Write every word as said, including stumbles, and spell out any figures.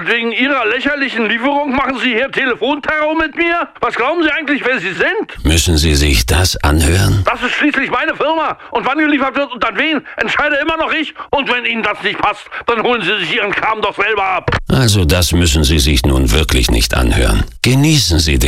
Und wegen Ihrer lächerlichen Lieferung machen Sie hier Telefonterror mit mir? Was glauben Sie eigentlich, wer Sie sind? Müssen Sie sich das anhören? Das ist schließlich meine Firma. Und wann geliefert wird und an wen, entscheide immer noch ich. Und wenn Ihnen das nicht passt, dann holen Sie sich Ihren Kram doch selber ab. Also das müssen Sie sich nun wirklich nicht anhören. Genießen Sie den